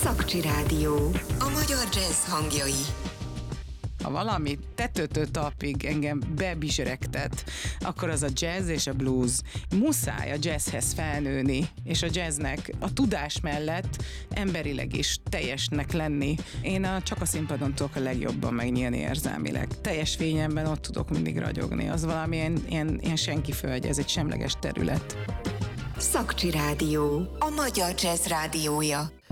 Szakcsi Rádió. A magyar jazz hangjai. Ha valami tetőtől talpig engem bebizseregtet, akkor az a jazz és a blues. Muszáj a jazzhez felnőni, és a jazznek a tudás mellett emberileg is teljesnek lenni. Én csak a színpadon tudok a legjobban megnyílni érzelmileg. Teljes fényemben ott tudok mindig ragyogni. Az valami ilyen senki földje, ez egy semleges terület. Szakcsi Rádió. A magyar jazz rádiója.